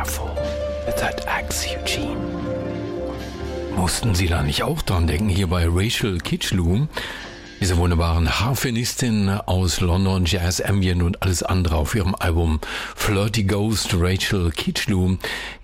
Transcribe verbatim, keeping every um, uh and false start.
careful with that axe, Eugene. Mussten Sie da nicht auch dran denken, hier bei Rachel Kitschlu, dieser wunderbaren Harfenistin aus London, Jazz, Ambient und alles andere auf ihrem Album Flirty Ghost, Rachel Kitschlu.